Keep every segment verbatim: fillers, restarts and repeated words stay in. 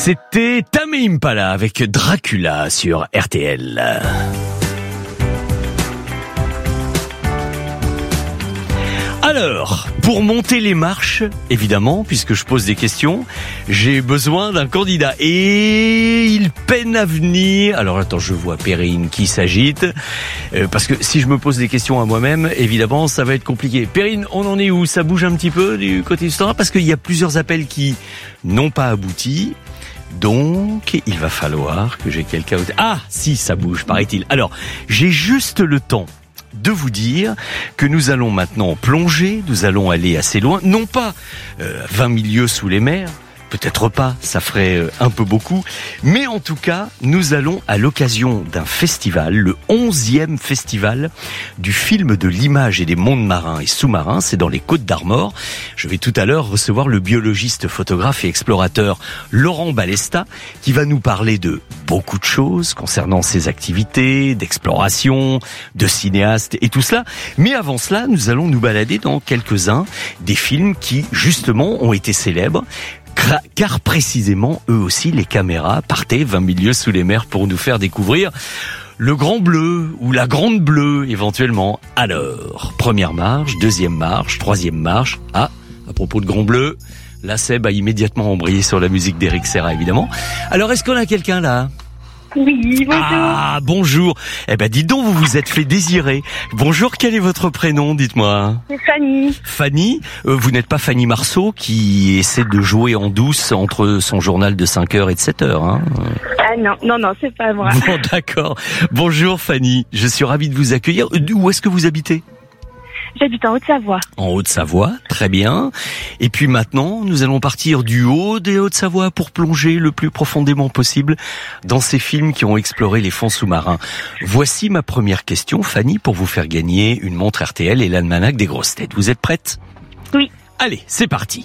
C'était Tame Impala avec Dracula sur R T L. Alors, pour monter les marches, évidemment, puisque je pose des questions, j'ai besoin d'un candidat. Et il peine à venir. Alors attends, je vois Perrine qui s'agite. Euh, parce que si je me pose des questions à moi-même, évidemment, ça va être compliqué. Perrine, on en est où? Ça bouge un petit peu du côté du standard? Parce qu'il y a plusieurs appels qui n'ont pas abouti. Donc, il va falloir que j'ai quelqu'un... Ah, si, ça bouge, paraît-il. Alors, j'ai juste le temps de vous dire que nous allons maintenant plonger, nous allons aller assez loin, non pas euh, vingt mille lieues sous les mers, peut-être pas, ça ferait euh, un peu beaucoup, mais en tout cas, nous allons à l'occasion d'un festival, le onzième festival du film de l'image et des mondes marins et sous-marins, c'est dans les Côtes d'Armor. Je vais tout à l'heure recevoir le biologiste, photographe et explorateur Laurent Balesta, qui va nous parler de beaucoup de choses concernant ses activités, d'exploration, de cinéaste et tout cela. Mais avant cela, nous allons nous balader dans quelques-uns des films qui, justement, ont été célèbres, car précisément, eux aussi, les caméras partaient vingt mille lieues sous les mers pour nous faire découvrir le Grand Bleu ou la Grande Bleue, éventuellement. Alors, première marche, deuxième marche, troisième marche. Ah, à propos de Grand Bleu, la Seb a immédiatement embrayé sur la musique d'Eric Serra, évidemment. Alors, est-ce qu'on a quelqu'un là ? Oui, bonjour. Ah, bonjour. Eh ben, dites donc, vous vous êtes fait désirer. Bonjour, quel est votre prénom, dites-moi ? C'est Fanny. Fanny, euh, vous n'êtes pas Fanny Marceau qui essaie de jouer en douce entre son journal de cinq heures et de sept heures, hein ? Ah non, non, non, c'est pas moi. Bon, d'accord. Bonjour Fanny, je suis ravi de vous accueillir. Où est-ce que vous habitez ? J'habite en Haute-Savoie. En Haute-Savoie, très bien. Et puis maintenant, nous allons partir du haut des Hautes-Savoie pour plonger le plus profondément possible dans ces films qui ont exploré les fonds sous-marins. Voici ma première question, Fanny, pour vous faire gagner une montre R T L et l'almanach des grosses têtes. Vous êtes prête ? Oui. Allez, c'est parti.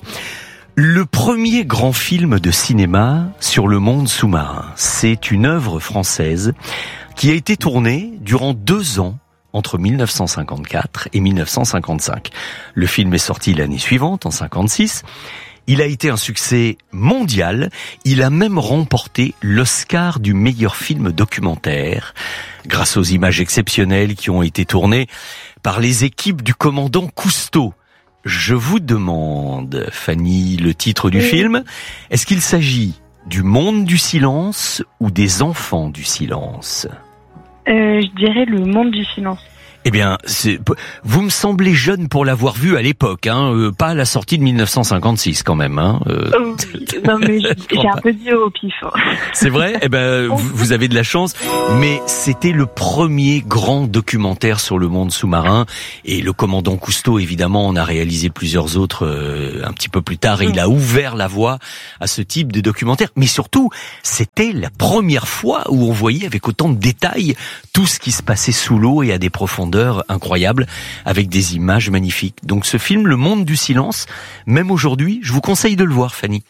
Le premier grand film de cinéma sur le monde sous-marin, c'est une œuvre française qui a été tournée durant deux ans entre mille neuf cent cinquante-quatre et mille neuf cent cinquante-cinq. Le film est sorti l'année suivante, en cinquante-six. Il a été un succès mondial. Il a même remporté l'Oscar du meilleur film documentaire, grâce aux images exceptionnelles qui ont été tournées par les équipes du commandant Cousteau. Je vous demande, Fanny, le titre du oui. film. Est-ce qu'il s'agit du monde du silence ou des enfants du silence ? Euh, je dirais le monde du silence. Eh bien, c'est, vous me semblez jeune pour l'avoir vu à l'époque, hein, euh, pas à la sortie de mille neuf cent cinquante-six quand même. Hein, euh... oh, oui. Non mais j'ai un peu dit au pif. Hein. C'est vrai ? Eh ben, vous, vous avez de la chance. Mais c'était le premier grand documentaire sur le monde sous-marin. Et le commandant Cousteau, évidemment, en a réalisé plusieurs autres euh, un petit peu plus tard. Et il a ouvert la voie à ce type de documentaire. Mais surtout, c'était la première fois où on voyait avec autant de détails tout ce qui se passait sous l'eau et à des profondeurs incroyable, avec des images magnifiques. Donc ce film, Le Monde du Silence, même aujourd'hui, je vous conseille de le voir, Fanny.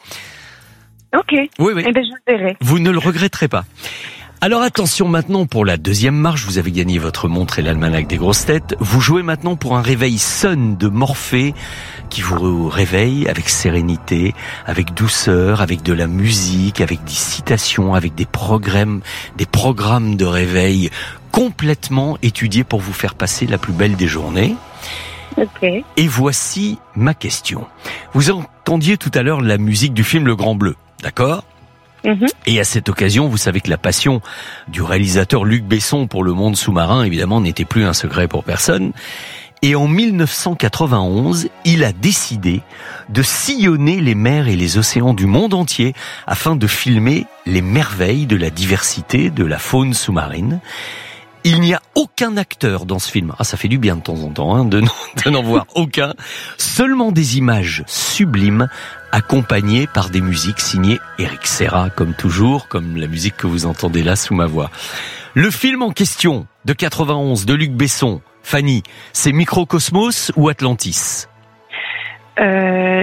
Ok. Oui, oui. Eh ben, je le verrai. Vous ne le regretterez pas. Alors attention maintenant pour la deuxième marche, vous avez gagné votre montre et l'almanach des grosses têtes. Vous jouez maintenant pour un réveil Sun de Morphée qui vous réveille avec sérénité, avec douceur, avec de la musique, avec des citations, avec des programmes, des programmes de réveil complètement étudiés pour vous faire passer la plus belle des journées. Okay. Et voici ma question. Vous entendiez tout à l'heure la musique du film Le Grand Bleu, d'accord ? Mm-hmm. Et à cette occasion, vous savez que la passion du réalisateur Luc Besson pour le monde sous-marin, évidemment, n'était plus un secret pour personne. Et en mille neuf cent quatre-vingt-onze, il a décidé de sillonner les mers et les océans du monde entier afin de filmer les merveilles de la diversité de la faune sous-marine. Il n'y a aucun acteur dans ce film. Ah, ça fait du bien de temps en temps hein, de, de n'en voir aucun. Seulement des images sublimes accompagnées par des musiques signées Eric Serra, comme toujours, comme la musique que vous entendez là sous ma voix. Le film en question de quatre-vingt-onze de Luc Besson, Fanny, c'est Microcosmos ou Atlantis ?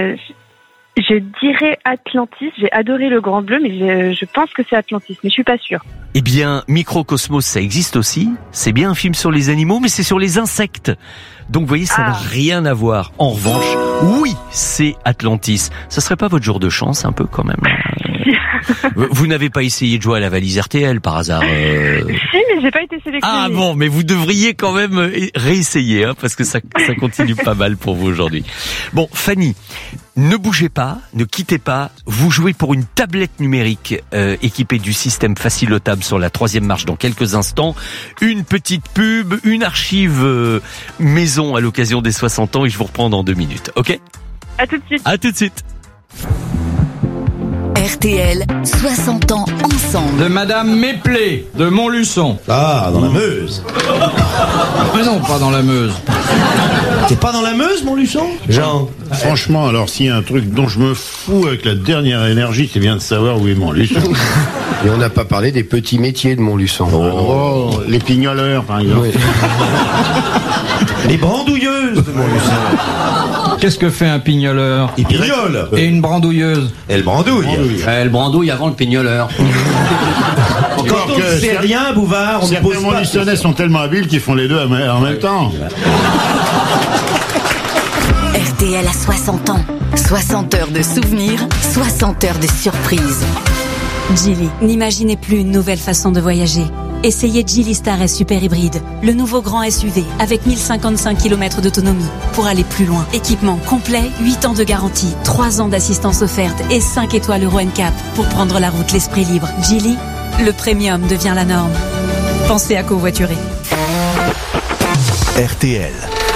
Euh, Je dirais Atlantis. J'ai adoré Le Grand Bleu, mais je, je pense que c'est Atlantis, mais je suis pas sûre. Eh bien, Microcosmos, ça existe aussi. C'est bien un film sur les animaux, mais c'est sur les insectes. Donc, vous voyez, ça Ah. n'a rien à voir. En revanche, oui, c'est Atlantis. Ça serait pas votre jour de chance, un peu, quand même? Vous, vous n'avez pas essayé de jouer à la valise R T L, par hasard? euh... Si, mais j'ai pas été sélectionnée. Ah bon, mais vous devriez quand même réessayer, hein, parce que ça, ça continue pas mal pour vous aujourd'hui. Bon, Fanny, ne bougez pas, ne quittez pas. Vous jouez pour une tablette numérique euh, équipée du système Facilotable sur la troisième marche dans quelques instants. Une petite pub, une archive euh, maison à l'occasion des soixante ans et je vous reprends dans deux minutes. Ok ? À tout de suite. À tout de suite. R T L, soixante ans ensemble. De Madame Méplé, de Montluçon. Ah, dans la Meuse. Mais non, pas dans la Meuse. T'es pas dans la Meuse, Montluçon, Jean? Franchement, alors s'il y a un truc dont je me fous avec la dernière énergie, c'est bien de savoir où est Montluçon. Et on n'a pas parlé des petits métiers de Montluçon. Oh, les pignoleurs, par exemple. Oui. Les brandouilleuses de Montluçon. Qu'est-ce que fait un pignoleur? Il pignole. Et une brandouilleuse? Elle brandouille. Elle brandouille avant le pignoleur. Quand on ne sait rien, Bouvard, on ne Certains pose pas. Montluçonnais sont tellement habiles qu'ils font les deux en même temps. R T L à soixante ans. soixante heures de souvenirs, soixante heures de surprises. Geely, n'imaginez plus une nouvelle façon de voyager. Essayez Geely Star S Super Hybride, le nouveau grand S U V avec mille cinquante-cinq kilomètres d'autonomie. Pour aller plus loin, équipement complet, huit ans de garantie, trois ans d'assistance offerte et cinq étoiles Euro N C A P pour prendre la route l'esprit libre. Geely, le premium devient la norme. Pensez à covoiturer. R T L.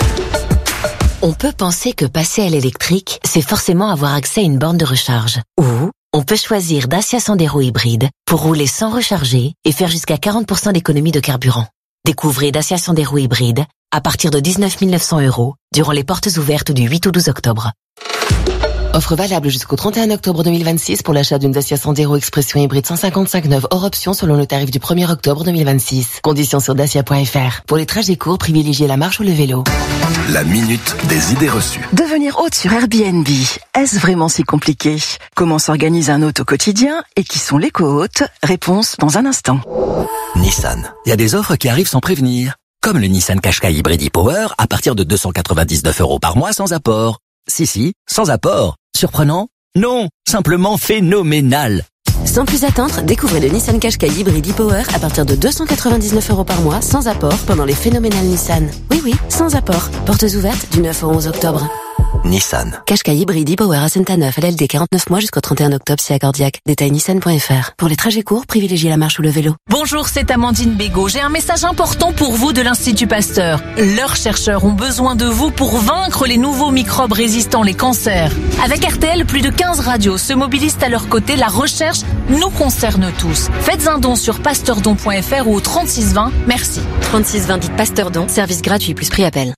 On peut penser que passer à l'électrique, c'est forcément avoir accès à une borne de recharge. Ou on peut choisir Dacia Sandero hybride pour rouler sans recharger et faire jusqu'à quarante pour cent d'économie de carburant. Découvrez Dacia Sandero hybride à partir de dix-neuf mille neuf cents euros durant les portes ouvertes du huit au douze octobre. Offre valable jusqu'au trente et un octobre deux mille vingt-six pour l'achat d'une Dacia Sandero Expression hybride cent cinquante-cinq neuve hors option selon le tarif du premier octobre deux mille vingt-six. Conditions sur dacia point f r. Pour les trajets courts, privilégiez la marche ou le vélo. La minute des idées reçues. Devenir hôte sur Airbnb, est-ce vraiment si compliqué? Comment s'organise un hôte au quotidien et qui sont les co-hôtes? Réponse dans un instant. Nissan. Il y a des offres qui arrivent sans prévenir. Comme le Nissan Qashqai Hybrid e-Power à partir de deux cent quatre-vingt-dix-neuf euros par mois sans apport. Si, si, sans apport. Surprenant? Non, simplement phénoménal. Sans plus attendre, découvrez le Nissan Qashqai Hybrid e-Power à partir de deux cent quatre-vingt-dix-neuf euros par mois sans apport pendant les phénoménales Nissan. Oui, oui, sans apport. Portes ouvertes du neuf au onze octobre. Nissan. Qashqai Hybrid e-Power à Saint-Neuf, L L D quarante-neuf mois jusqu'au trente et un octobre si accordiaque. Détail nissan point f r. Pour les trajets courts, privilégiez la marche ou le vélo. Bonjour, c'est Amandine Bégaud. J'ai un message important pour vous de l'Institut Pasteur. Leurs chercheurs ont besoin de vous pour vaincre les nouveaux microbes résistants, les cancers. Avec R T L, plus de quinze radios se mobilisent à leur côté. La recherche nous concerne tous. Faites un don sur pasteurdon point f r ou au trente-six vingt. Merci. trente-six vingt, dites Pasteurdon. Service gratuit plus prix appel.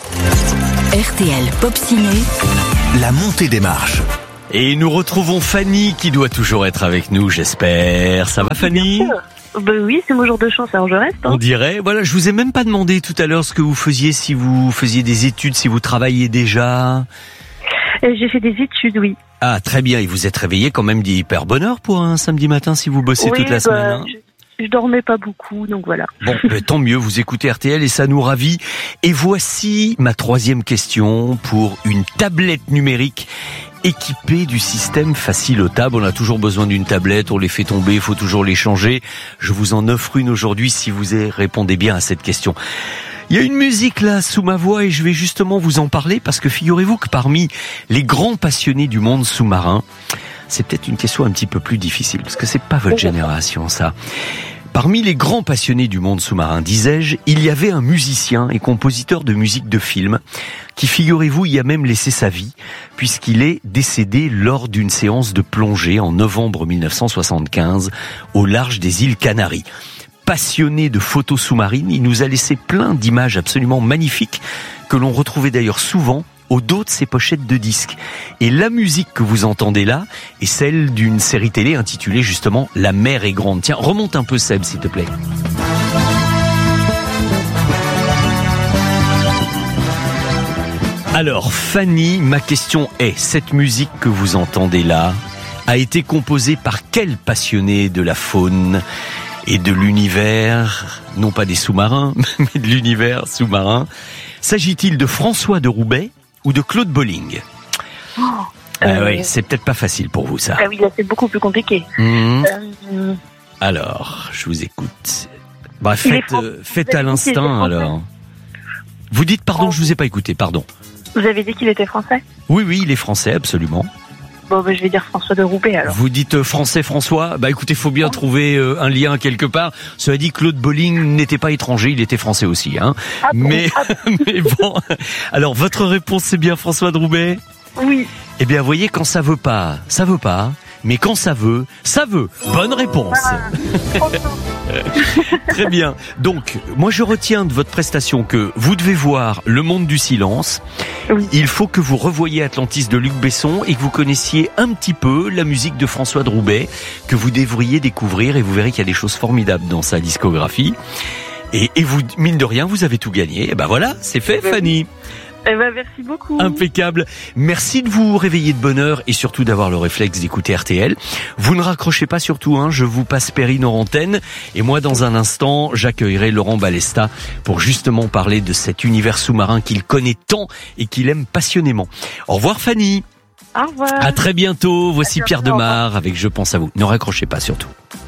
R T L Pop Ciné. La montée des marches. Et nous retrouvons Fanny qui doit toujours être avec nous, j'espère. Ça va, Fanny? Ben oui, c'est mon jour de chance, alors je reste. Hein. On dirait. Voilà, je vous ai même pas demandé tout à l'heure ce que vous faisiez, si vous faisiez des études, si vous travailliez déjà. J'ai fait des études, oui. Ah, très bien. Et vous êtes réveillé quand même d'hyper bonheur pour un samedi matin si vous bossez oui, toute la bah, semaine. Hein. je, je dormais pas beaucoup, donc voilà. Bon, ben, tant mieux, vous écoutez R T L et ça nous ravit. Et voici ma troisième question pour une tablette numérique équipée du système Facilotable. On a toujours besoin d'une tablette, on les fait tomber, il faut toujours les changer. Je vous en offre une aujourd'hui si vous répondez bien à cette question. Il y a une musique là sous ma voix et je vais justement vous en parler parce que figurez-vous que parmi les grands passionnés du monde sous-marin, c'est peut-être une question un petit peu plus difficile parce que c'est pas votre génération ça. Parmi les grands passionnés du monde sous-marin, disais-je, il y avait un musicien et compositeur de musique de film qui, figurez-vous, y a même laissé sa vie puisqu'il est décédé lors d'une séance de plongée en novembre mille neuf cent soixante-quinze au large des îles Canaries. Passionné de photos sous-marines, il nous a laissé plein d'images absolument magnifiques que l'on retrouvait d'ailleurs souvent au dos de ses pochettes de disques. Et la musique que vous entendez là est celle d'une série télé intitulée justement La mer est grande. Tiens, remonte un peu Seb, s'il te plaît. Alors, Fanny, ma question est, cette musique que vous entendez là a été composée par quel passionné de la faune et de l'univers, non pas des sous-marins, mais de l'univers sous-marin? S'agit-il de François de Roubaix ou de Claude Bolling? Oh, ah euh... oui, c'est peut-être pas facile pour vous, ça. Ah oui, là, c'est beaucoup plus compliqué. Mmh. Euh... Alors, je vous écoute. Bah, faites, euh, faites à l'instinct, alors. Vous dites, pardon, je vous ai pas écouté, pardon. Vous avez dit qu'il était français? Oui, oui, il est français, absolument. Bon, bah, je vais dire François de Roubaix, alors. Vous dites euh, français François? Bah écoutez, faut bien trouver euh, un lien quelque part. Cela dit, Claude Bolling n'était pas étranger, il était français aussi, hein. Ah bon, mais, ah bon. mais bon. Alors, votre réponse, c'est bien François de Roubaix? Oui. Eh bien, vous voyez, quand ça veut pas, ça veut pas. Mais quand ça veut, ça veut. Bonne réponse. Ah, Très bien. Donc, moi je retiens de votre prestation que vous devez voir Le Monde du Silence. Oui. Il faut que vous revoyiez Atlantis de Luc Besson et que vous connaissiez un petit peu la musique de François de Roubaix, que vous devriez découvrir, et vous verrez qu'il y a des choses formidables dans sa discographie. Et, et vous, mine de rien, vous avez tout gagné. Et ben voilà, c'est fait, Fanny. Eh ben, merci beaucoup. Impeccable. Merci de vous réveiller de bonne heure et surtout d'avoir le réflexe d'écouter R T L. Vous ne raccrochez pas surtout, hein, je vous passe Perrine en antenne. Et moi, dans un instant, j'accueillerai Laurent Balesta pour justement parler de cet univers sous-marin qu'il connaît tant et qu'il aime passionnément. Au revoir, Fanny. Au revoir. À très bientôt. Voici à Pierre bientôt, Demar avec Je pense à vous. Ne raccrochez pas surtout.